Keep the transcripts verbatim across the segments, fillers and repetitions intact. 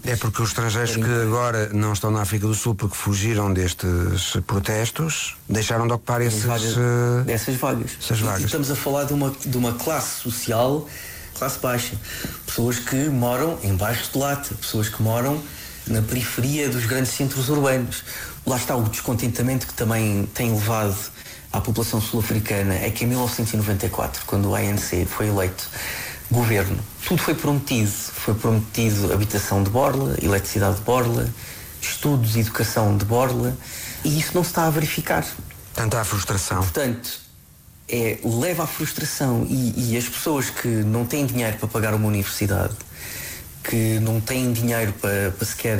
É porque os estrangeiros que agora não estão na África do Sul porque fugiram destes protestos deixaram de ocupar esses, vagas, uh, dessas vagas. Essas vagas. E estamos a falar de uma, de uma classe social, classe baixa. Pessoas que moram em bairros de lata, pessoas que moram na periferia dos grandes centros urbanos. Lá está o descontentamento que também tem levado à população sul-africana. É que em mil novecentos e noventa e quatro, quando o A N C foi eleito governo, tudo foi prometido. Foi prometido habitação de borla, eletricidade de borla, estudos e educação de borla, e isso não se está a verificar. Tanto há frustração. Portanto, é, leva à frustração e, e as pessoas que não têm dinheiro para pagar uma universidade, que não têm dinheiro para, para sequer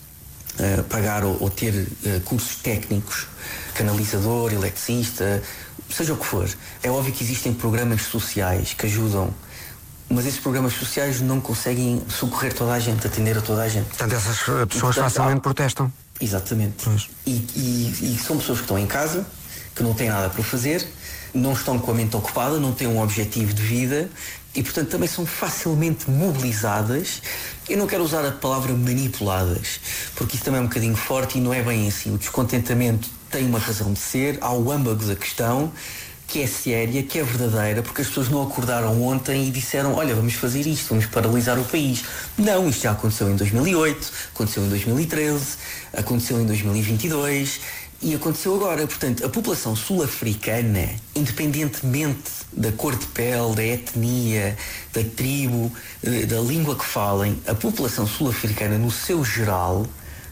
uh, pagar ou, ou ter uh, cursos técnicos, canalizador, eletricista, seja o que for. É óbvio que existem programas sociais que ajudam, mas esses programas sociais não conseguem socorrer toda a gente, atender a toda a gente. Portanto, essas pessoas e, portanto, facilmente há... protestam. Exatamente. E, e, e são pessoas que estão em casa, que não têm nada para fazer, não estão com a mente ocupada, não têm um objetivo de vida e, portanto, também são facilmente mobilizadas. Eu não quero usar a palavra manipuladas, porque isso também é um bocadinho forte e não é bem assim. O descontentamento tem uma razão de ser, há o âmago da questão, que é séria, que é verdadeira, porque as pessoas não acordaram ontem e disseram, olha, vamos fazer isto, vamos paralisar o país. Não, isto já aconteceu em dois mil e oito, aconteceu em dois mil e treze, aconteceu em dois mil e vinte e dois e aconteceu agora. Portanto, a população sul-africana, independentemente da cor de pele, da etnia, da tribo, da língua que falem, a população sul-africana, no seu geral,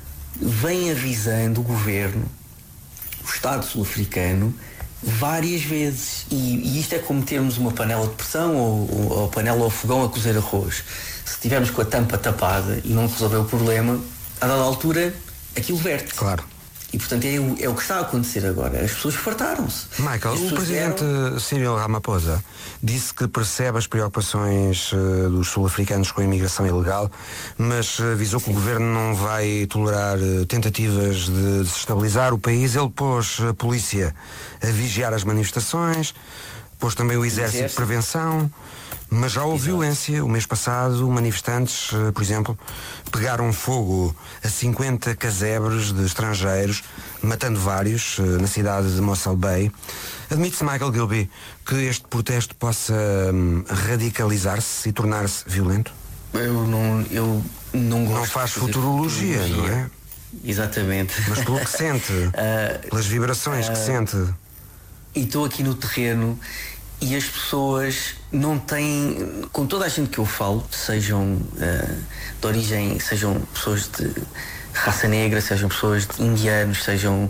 vem avisando o governo, o Estado sul-africano, várias vezes. E, e isto é como termos uma panela de pressão ou, ou a panela ao fogão a cozer arroz. Se estivermos com a tampa tapada e não resolver o problema, a dada altura aquilo verte. Claro. E portanto é o, é o que está a acontecer agora. As pessoas fartaram-se. Michael, o presidente deram... Cyril Ramaphosa disse que percebe as preocupações uh, dos sul-africanos com a imigração ilegal, mas avisou que Sim. o governo não vai tolerar uh, tentativas de desestabilizar o país. Ele pôs a polícia a vigiar as manifestações, pôs também o exército, exército. de prevenção. Mas já houve Exato. violência. O mês passado, manifestantes, por exemplo, pegaram fogo a cinquenta casebres de estrangeiros, matando vários, na cidade de Mossel Bay. Admite-se, Michael Gilby, que este protesto possa hum, radicalizar-se e tornar-se violento? Eu não, eu não gosto. Não faz futurologia, futurologia, não é? Exatamente. Mas pelo que sente, uh, pelas vibrações uh, que sente. E estou aqui no terreno e as pessoas não têm, com toda a gente que eu falo, sejam uh, de origem, sejam pessoas de raça negra, sejam pessoas de indianos, sejam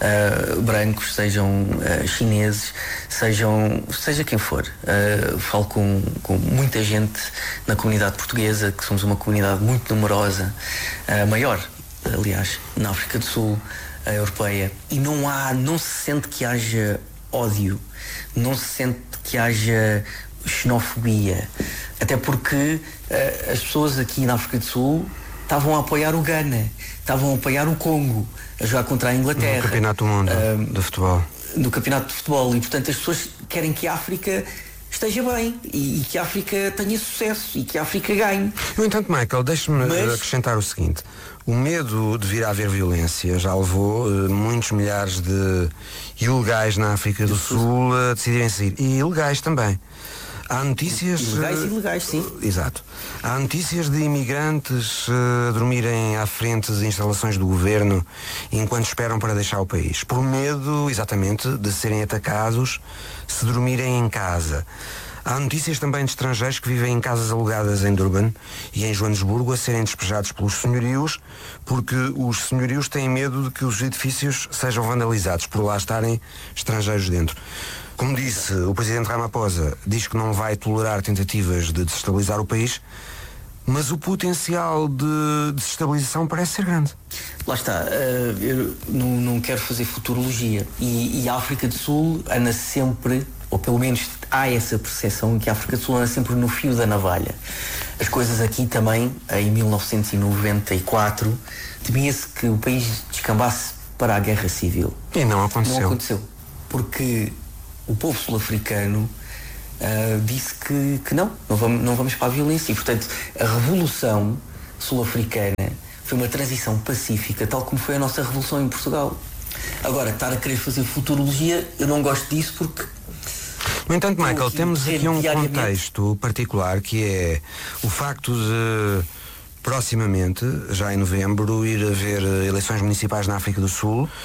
uh, brancos, sejam uh, chineses, sejam, seja quem for. Uh, falo com, com muita gente na comunidade portuguesa, que somos uma comunidade muito numerosa, uh, maior, aliás, na África do Sul, a europeia, e não há, não se sente que haja ódio, não se sente que haja xenofobia, até porque uh, as pessoas aqui na África do Sul estavam a apoiar o Ghana, estavam a apoiar o Congo, a jogar contra a Inglaterra. No Campeonato do Mundo uh, de Futebol. No Campeonato de Futebol, e portanto as pessoas querem que a África esteja bem e, e que a África tenha sucesso e que a África ganhe. No entanto, Michael, deixe-me Mas... acrescentar o seguinte: o medo de vir a haver violência já levou uh, muitos milhares de ilegais na África do Sul a decidirem sair. E ilegais também. Há notícias... Ilegais e ilegais, sim. Uh, exato. Há notícias de imigrantes uh, dormirem à frente das instalações do governo enquanto esperam para deixar o país. Por medo, exatamente, de serem atacados se dormirem em casa. Há notícias também de estrangeiros que vivem em casas alugadas em Durban e em Joanesburgo a serem despejados pelos senhorios, porque os senhorios têm medo de que os edifícios sejam vandalizados por lá estarem estrangeiros dentro. Como disse, o presidente Ramaphosa diz que não vai tolerar tentativas de desestabilizar o país, mas o potencial de desestabilização parece ser grande. Lá está, uh, eu não, não quero fazer futurologia e, e a África do Sul anda sempre, ou pelo menos há essa percepção que a África do Sul anda sempre no fio da navalha. As coisas aqui também, em mil novecentos e noventa e quatro, temia-se que o país descambasse para a guerra civil. E não aconteceu. Não aconteceu, porque o povo sul-africano uh, disse que, que não, não vamos, não vamos para a violência. E, portanto, a revolução sul-africana foi uma transição pacífica, tal como foi a nossa revolução em Portugal. Agora, estar a querer fazer futurologia, eu não gosto disso porque... No entanto, Michael, temos aqui um contexto particular que é o facto de, proximamente, já em novembro, ir haver eleições municipais na África do Sul uh,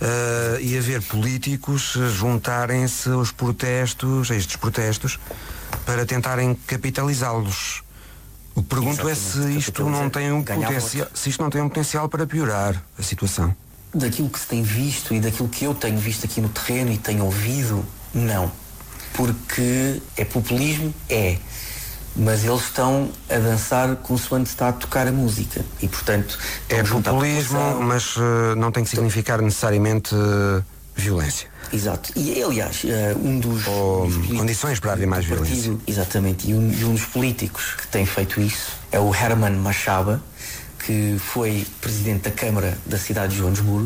e haver políticos juntarem-se aos protestos, a estes protestos, para tentarem capitalizá-los. O que pergunto é se isto não tem um potencial, se isto não tem um potencial para piorar a situação. Daquilo que se tem visto e daquilo que eu tenho visto aqui no terreno e tenho ouvido, não. Porque é populismo? É. Mas eles estão a dançar consoante está a tocar a música. E, portanto... É populismo, mas uh, não tem que significar necessariamente uh, violência. Exato. E, aliás, uh, um dos... Ou dos condições para haver mais partido, violência. Exatamente. E um, e um dos políticos que tem feito isso é o Herman Machaba, que foi presidente da Câmara da cidade de Joanesburgo,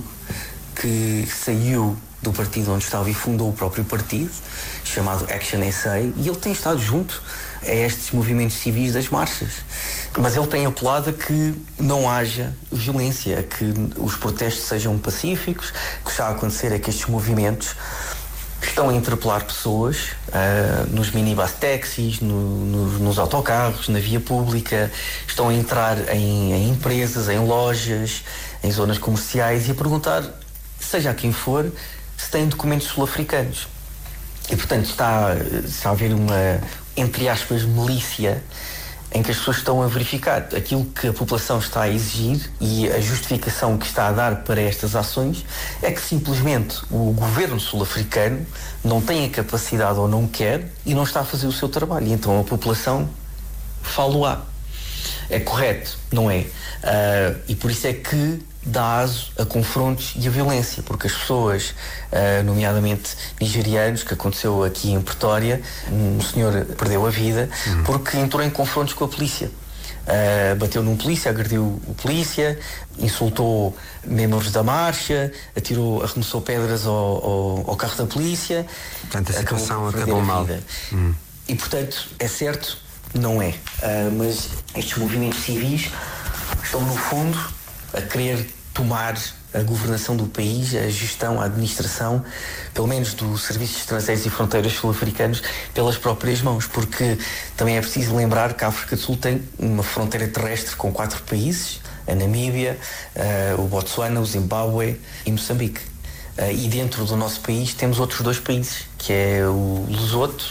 que saiu do partido onde estava e fundou o próprio partido, chamado Action S A, e ele tem estado junto a estes movimentos civis das marchas. Mas ele tem apelado a que não haja violência, a que os protestos sejam pacíficos. O que está a acontecer é que estes movimentos estão a interpelar pessoas uh, nos minibus táxis, no, no, nos autocarros, na via pública, estão a entrar em, em empresas, em lojas, em zonas comerciais e a perguntar, seja a quem for, se têm documentos sul-africanos. E, portanto, está, está a haver uma, entre aspas, milícia em que as pessoas estão a verificar aquilo que a população está a exigir, e a justificação que está a dar para estas ações é que simplesmente o governo sul-africano não tem a capacidade ou não quer e não está a fazer o seu trabalho. E então a população fala-á. É correto, não é? Uh, e por isso é que dá aso a confrontos e a violência, porque as pessoas, uh, nomeadamente nigerianos, que aconteceu aqui em Pretória, um senhor perdeu a vida uhum. porque entrou em confrontos com a polícia. Uh, bateu num polícia, agrediu o polícia, insultou membros da marcha, atirou, arremessou pedras ao, ao, ao carro da polícia. Portanto, a situação acabou, acabou mal. Hum. E, portanto, é certo, não é. Uh, mas estes movimentos civis estão, no fundo, a querer tomar a governação do país, a gestão, a administração, pelo menos dos serviços estrangeiros e fronteiras sul-africanos, pelas próprias mãos, porque também é preciso lembrar que a África do Sul tem uma fronteira terrestre com quatro países, a Namíbia, uh, o Botsuana, o Zimbábue e Moçambique. Uh, e dentro do nosso país temos outros dois países, que é o Lesoto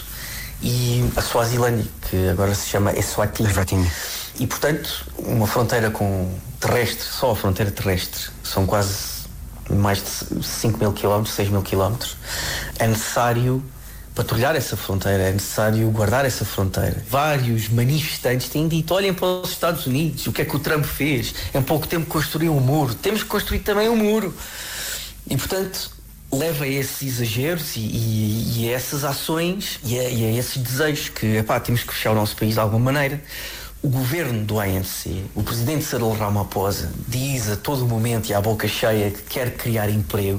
e a Suazilândia, que agora se chama Eswatini. E, portanto, uma fronteira com terrestre, só a fronteira terrestre, são quase mais de cinco mil quilómetros, seis mil quilómetros. É necessário patrulhar essa fronteira, é necessário guardar essa fronteira. Vários manifestantes têm dito, olhem para os Estados Unidos, o que é que o Trump fez? Em pouco tempo construiu um muro, temos que construir também um muro. E, portanto, leva a esses exageros e, e, e a essas ações e a, e a esses desejos que, epá, temos que fechar o nosso país de alguma maneira. O governo do A N C, o presidente Cyril Ramaphosa, diz a todo momento e à boca cheia que quer criar emprego,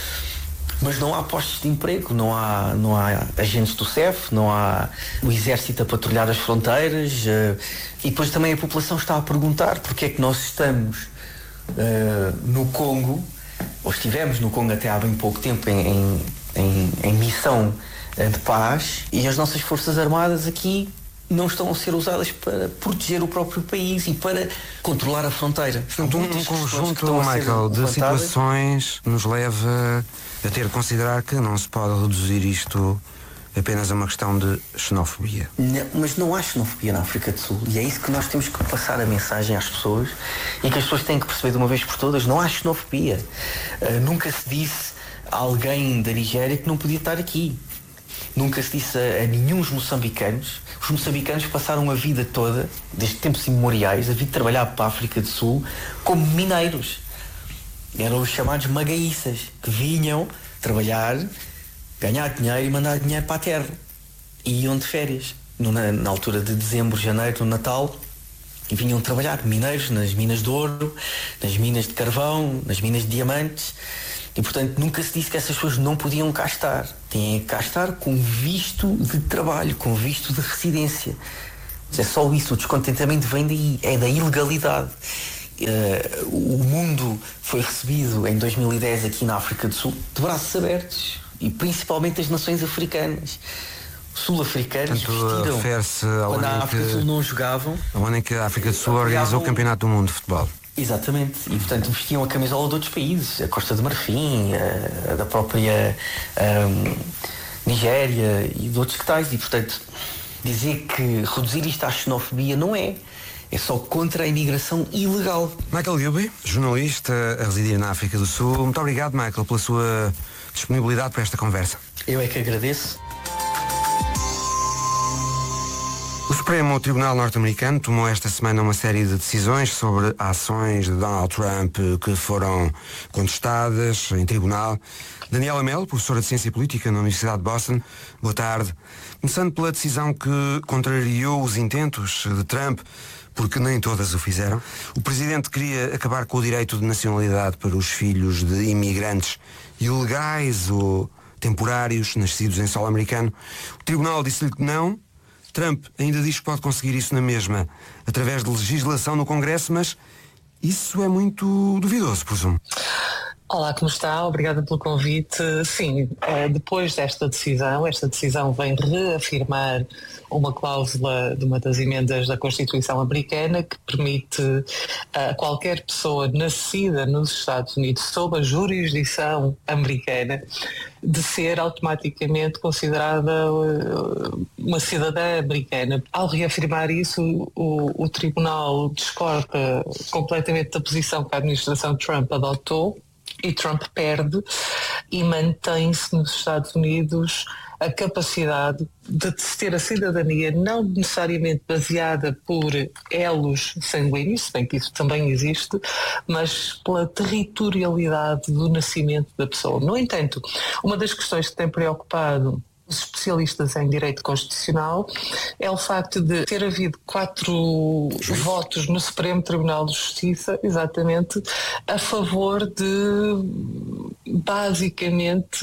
mas não há postos de emprego, não há, não há agentes do C E F, não há o exército a patrulhar as fronteiras, uh, e depois também a população está a perguntar porque é que nós estamos uh, no Congo, ou estivemos no Congo até há bem pouco tempo em, em, em, em missão uh, de paz, e as nossas forças armadas aqui não estão a ser usadas para proteger o próprio país e para controlar a fronteira. Portanto, um, um conjunto, Michael, de situações nos leva a ter de considerar que não se pode reduzir isto apenas a uma questão de xenofobia. Não, mas não há xenofobia na África do Sul, e é isso que nós temos que passar a mensagem às pessoas e que as pessoas têm que perceber de uma vez por todas. Não há xenofobia. Uh, nunca se disse a alguém da Nigéria que não podia estar aqui. Nunca se disse a, a nenhum dos moçambicanos. Os moçambicanos passaram a vida toda, desde tempos imemoriais, a vir trabalhar para a África do Sul como mineiros. Eram os chamados magaíças, que vinham trabalhar, ganhar dinheiro e mandar dinheiro para a terra. E iam de férias. No, na, na altura de dezembro, janeiro, no Natal, e vinham trabalhar mineiros nas minas de ouro, nas minas de carvão, nas minas de diamantes. E, portanto, nunca se disse que essas pessoas não podiam cá estar. Têm que cá estar com visto de trabalho, com visto de residência. É só isso, o descontentamento vem daí, é da ilegalidade. Uh, o mundo foi recebido em dois mil e dez aqui na África do Sul de braços abertos, e principalmente as nações africanas. Sul-africanos vestiram quando a África do Sul não jogavam. A ano em que a África do Sul organizou o Campeonato do Mundo de Futebol. Exatamente, e portanto vestiam a camisola de outros países, a Costa do Marfim, a, a da própria um, Nigéria e de outros que tais, e portanto dizer que reduzir isto à xenofobia não é. É só contra a imigração ilegal. Michael Gilby, jornalista a residir na África do Sul. Muito obrigado, Michael, pela sua disponibilidade para esta conversa. Eu é que agradeço. O Supremo Tribunal Norte-Americano tomou esta semana uma série de decisões sobre ações de Donald Trump que foram contestadas em tribunal. Daniela Melo, professora de Ciência Política na Universidade de Boston, boa tarde. Começando pela decisão que contrariou os intentos de Trump, porque nem todas o fizeram. O Presidente queria acabar com o direito de nacionalidade para os filhos de imigrantes ilegais ou temporários, nascidos em solo americano. O Tribunal disse-lhe que não. Trump ainda diz que pode conseguir isso na mesma, através de legislação no Congresso, mas isso é muito duvidoso, presumo. Olá, como está? Obrigada pelo convite. Sim, depois desta decisão, esta decisão vem reafirmar uma cláusula de uma das emendas da Constituição americana que permite a qualquer pessoa nascida nos Estados Unidos sob a jurisdição americana de ser automaticamente considerada uma cidadã americana. Ao reafirmar isso, o, o Tribunal discorda completamente da posição que a administração Trump adotou, e Trump perde e mantém-se nos Estados Unidos a capacidade de ter a cidadania não necessariamente baseada por elos sanguíneos, se bem que isso também existe, mas pela territorialidade do nascimento da pessoa. No entanto, uma das questões que tem preocupado os especialistas em direito constitucional é o facto de ter havido quatro votos no Supremo Tribunal de Justiça, exatamente, a favor de basicamente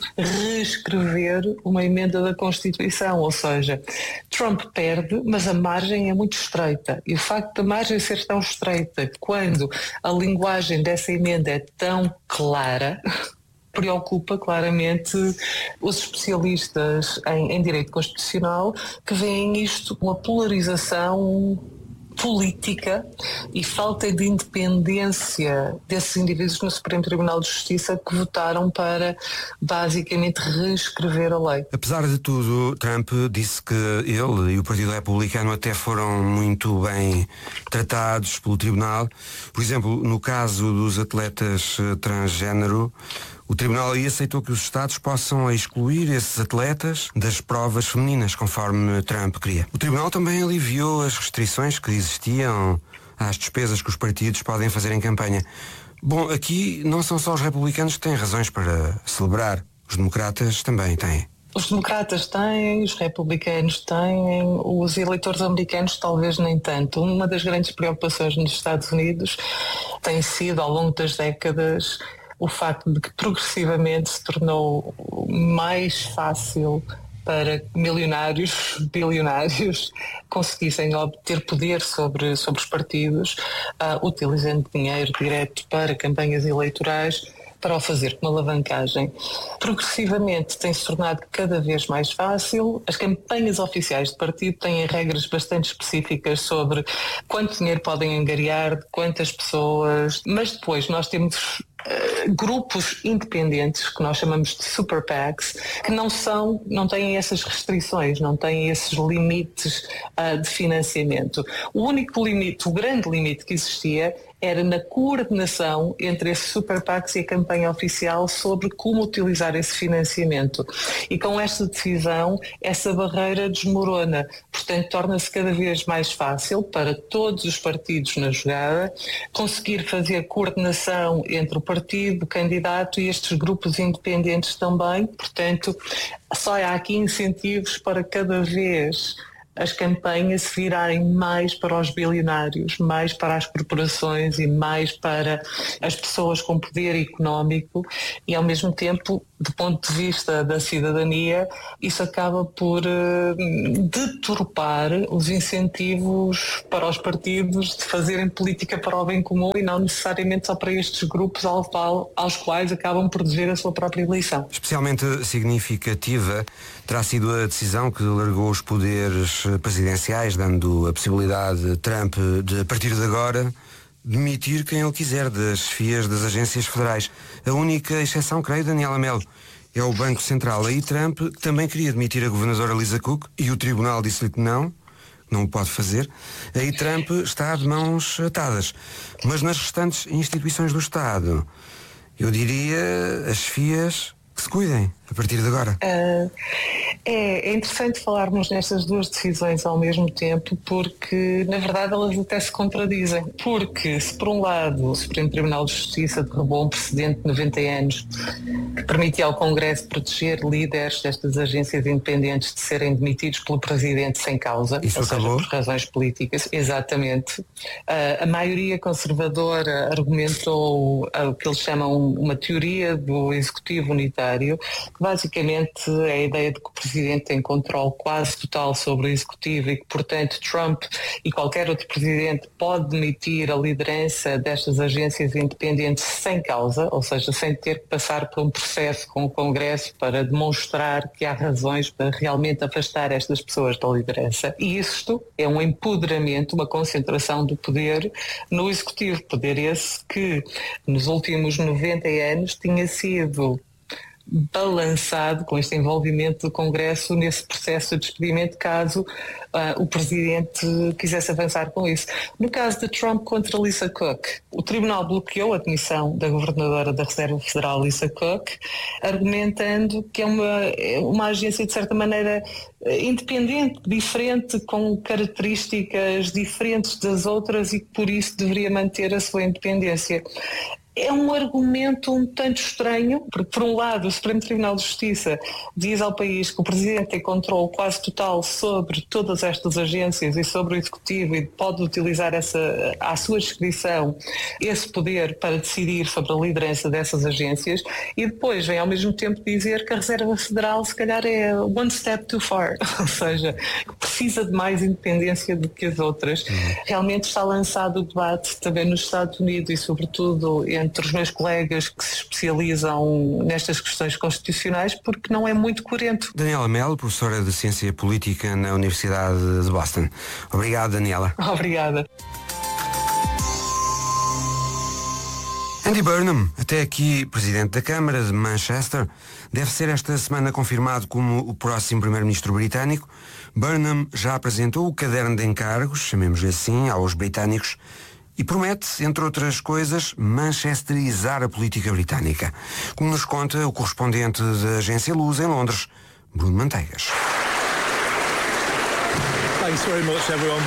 reescrever uma emenda da Constituição, ou seja, Trump perde, mas a margem é muito estreita, e o facto da margem ser tão estreita quando a linguagem dessa emenda é tão clara preocupa claramente os especialistas em, em direito constitucional, que veem isto uma polarização política e falta de independência desses indivíduos no Supremo Tribunal de Justiça que votaram para basicamente reescrever a lei. Apesar de tudo, Trump disse que ele e o Partido Republicano até foram muito bem tratados pelo Tribunal. Por exemplo, no caso dos atletas transgênero, o Tribunal aí aceitou que os Estados possam excluir esses atletas das provas femininas, conforme Trump queria. O Tribunal também aliviou as restrições que existiam às despesas que os partidos podem fazer em campanha. Bom, aqui não são só os republicanos que têm razões para celebrar. Os democratas também têm. Os democratas têm, os republicanos têm, os eleitores americanos talvez nem tanto. Uma das grandes preocupações nos Estados Unidos tem sido, ao longo das décadas, o facto de que progressivamente se tornou mais fácil para milionários, bilionários, conseguissem obter poder sobre, sobre os partidos, uh, utilizando dinheiro direto para campanhas eleitorais, para o fazer com uma alavancagem. Progressivamente tem-se tornado cada vez mais fácil. As campanhas oficiais de partido têm regras bastante específicas sobre quanto dinheiro podem angariar, de quantas pessoas, mas depois nós temos Uh, grupos independentes, que nós chamamos de super PACs, que não são, não têm essas restrições, não têm esses limites uh, de financiamento. O único limite, o grande limite que existia era na coordenação entre esses super PACs e a campanha oficial sobre como utilizar esse financiamento. E com esta decisão, essa barreira desmorona. Portanto, torna-se cada vez mais fácil para todos os partidos na jogada conseguir fazer coordenação entre o partido, o candidato e estes grupos independentes também. Portanto, só há aqui incentivos para cada vez as campanhas se virarem mais para os bilionários, mais para as corporações e mais para as pessoas com poder económico, e ao mesmo tempo do ponto de vista da cidadania, isso acaba por uh, deturpar os incentivos para os partidos de fazerem política para o bem comum e não necessariamente só para estes grupos aos, aos quais acabam por dever a sua própria eleição. Especialmente significativa terá sido a decisão que largou os poderes presidenciais, dando a possibilidade a Trump de, a partir de agora, demitir quem ele quiser das chefias das agências federais. A única exceção, creio, Daniela Melo, é o Banco Central. Aí Trump também queria demitir a governadora Lisa Cook e o tribunal disse-lhe que não, não o pode fazer. Aí Trump está de mãos atadas. Mas nas restantes instituições do Estado, eu diria as chefias que se cuidem a partir de agora. Uh, é, é interessante falarmos nestas duas decisões ao mesmo tempo, porque na verdade elas até se contradizem. Porque se por um lado o Supremo Tribunal de Justiça derrubou um precedente de noventa anos que permitia ao Congresso proteger líderes destas agências independentes de serem demitidos pelo Presidente sem causa, Isso ou acabou? seja, por razões políticas, exatamente. Uh, a maioria conservadora argumentou o que eles chamam uma teoria do Executivo Unitário, que basicamente é a ideia de que o Presidente tem controle quase total sobre o Executivo e que, portanto, Trump e qualquer outro Presidente pode demitir a liderança destas agências independentes sem causa, ou seja, sem ter que passar por um processo com o Congresso para demonstrar que há razões para realmente afastar estas pessoas da liderança. E isto é um empoderamento, uma concentração do poder no Executivo. Poder esse que, nos últimos noventa anos, tinha sido balançado com este envolvimento do Congresso nesse processo de despedimento, caso uh, o Presidente quisesse avançar com isso. No caso de Trump contra Lisa Cook, o Tribunal bloqueou a demissão da Governadora da Reserva Federal, Lisa Cook, argumentando que é uma, uma agência de certa maneira independente, diferente, com características diferentes das outras e que por isso deveria manter a sua independência. É um argumento um tanto estranho, porque por um lado o Supremo Tribunal de Justiça diz ao país que o Presidente tem controle quase total sobre todas estas agências e sobre o Executivo e pode utilizar essa, à sua discrição esse poder para decidir sobre a liderança dessas agências, e depois vem ao mesmo tempo dizer que a Reserva Federal se calhar é one step too far, ou seja, que precisa de mais independência do que as outras. Uhum. Realmente está lançado o debate também nos Estados Unidos e sobretudo entre entre os meus colegas que se especializam nestas questões constitucionais, porque não é muito coerente. Daniela Melo, professora de Ciência Política na Universidade de Boston. Obrigado, Daniela. Obrigada. Andy Burnham, até aqui presidente da Câmara de Manchester, deve ser esta semana confirmado como o próximo primeiro-ministro britânico. Burnham já apresentou o caderno de encargos, chamemos-lhe assim, aos britânicos, e promete, entre outras coisas, manchesterizar a política britânica, como nos conta o correspondente da agência Luz em Londres, Bruno Manteigas. Thanks very much, everyone.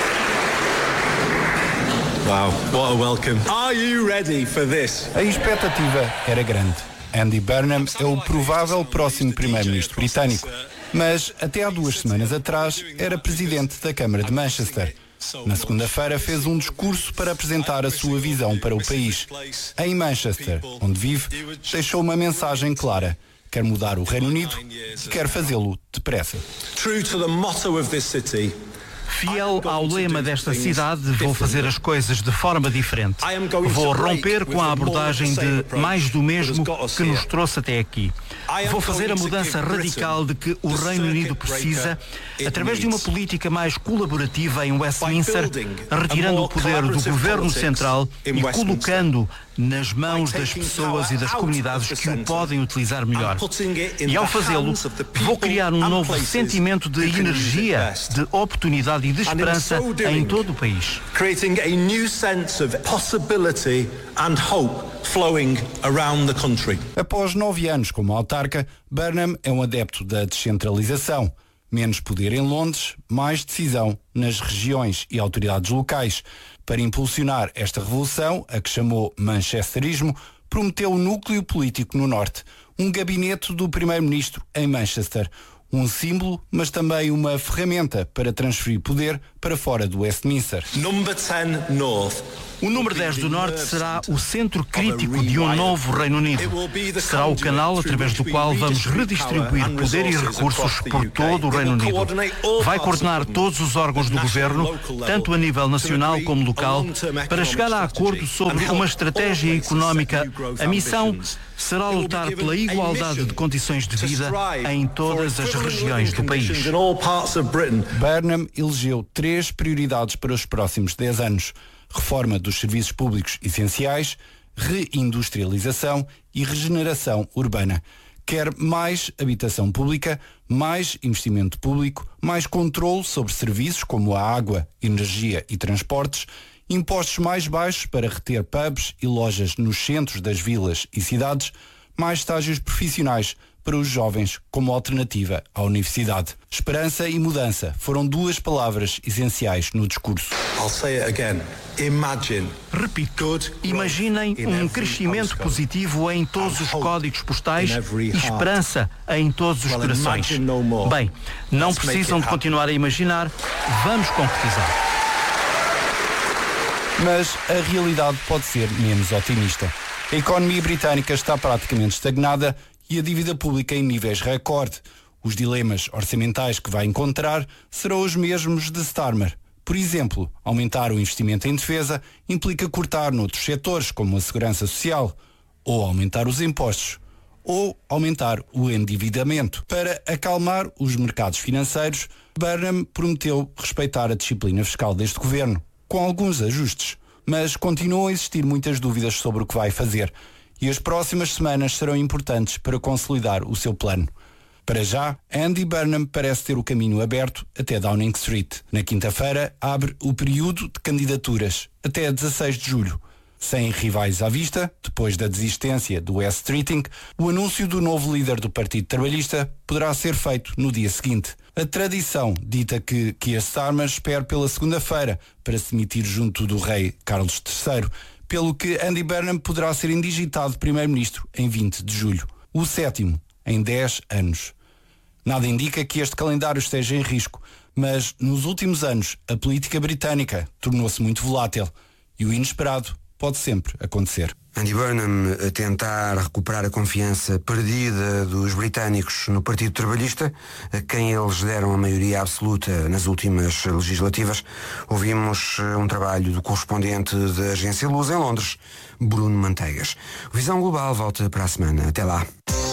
Wow, what a welcome. Are you ready for this? A expectativa era grande. Andy Burnham é o provável próximo primeiro-ministro britânico, mas até há duas semanas atrás era presidente da Câmara de Manchester. Na segunda-feira fez um discurso para apresentar a sua visão para o país. Em Manchester, onde vive, deixou uma mensagem clara. Quer mudar o Reino Unido e quer fazê-lo depressa. True to the motto of this city. Fiel ao lema desta cidade, vou fazer as coisas de forma diferente. Vou romper com a abordagem de mais do mesmo que nos trouxe até aqui. Vou fazer a mudança radical de que o Reino Unido precisa, através de uma política mais colaborativa em Westminster, retirando o poder do Governo Central e colocando nas mãos das pessoas e das comunidades que o podem utilizar melhor. E ao fazê-lo, vou criar um novo sentimento de energia, de oportunidade e de esperança em todo o país. Creating a new sense of possibility and hope flowing around the country. Após nove anos como autarca, Burnham é um adepto da descentralização. Menos poder em Londres, mais decisão nas regiões e autoridades locais. Para impulsionar esta revolução, a que chamou manchesterismo, prometeu o núcleo político no norte, um gabinete do primeiro-ministro em Manchester, Um símbolo, mas também uma ferramenta para transferir poder para fora do Westminster. Number ten North. O número dez do Norte será o centro crítico de um novo Reino Unido. Será o canal através do qual vamos redistribuir poder e recursos por todo o Reino Unido. Vai coordenar todos os órgãos do governo, tanto a nível nacional como local, para chegar a acordo sobre uma estratégia económica. A missão será lutar pela igualdade de condições de vida em todas as regiões do país. Burnham elegeu três prioridades para os próximos dez anos. Reforma dos serviços públicos essenciais, reindustrialização e regeneração urbana. Quer mais habitação pública, mais investimento público, mais controle sobre serviços como a água, energia e transportes, impostos mais baixos para reter pubs e lojas nos centros das vilas e cidades, mais estágios profissionais para os jovens como alternativa à universidade. Esperança e mudança foram duas palavras essenciais no discurso. I'll say it again. Imagine. Repito, imaginem um crescimento positivo em todos os códigos postais e esperança em todos os corações. Bem, não precisam de continuar a imaginar, vamos concretizar. Mas a realidade pode ser menos otimista. A economia britânica está praticamente estagnada e a dívida pública em níveis recorde. Os dilemas orçamentais que vai encontrar serão os mesmos de Starmer. Por exemplo, aumentar o investimento em defesa implica cortar noutros setores, como a segurança social, ou aumentar os impostos, ou aumentar o endividamento. Para acalmar os mercados financeiros, Burnham prometeu respeitar a disciplina fiscal deste governo, com alguns ajustes, mas continuam a existir muitas dúvidas sobre o que vai fazer. E as próximas semanas serão importantes para consolidar o seu plano. Para já, Andy Burnham parece ter o caminho aberto até Downing Street. Na quinta-feira, abre o período de candidaturas, até dezasseis de julho. Sem rivais à vista, depois da desistência do West Streeting, o anúncio do novo líder do Partido Trabalhista poderá ser feito no dia seguinte. A tradição dita que Keir Starmer espera pela segunda-feira para se demitir junto do rei Carlos terceiro, pelo que Andy Burnham poderá ser indigitado primeiro-ministro em vinte de julho. O sétimo em dez anos. Nada indica que este calendário esteja em risco, mas nos últimos anos a política britânica tornou-se muito volátil e o inesperado pode sempre acontecer. Andy Burnham a tentar recuperar a confiança perdida dos britânicos no Partido Trabalhista, a quem eles deram a maioria absoluta nas últimas legislativas. Ouvimos um trabalho do correspondente da agência Luz em Londres, Bruno Manteigas. Visão Global volta para a semana. Até lá.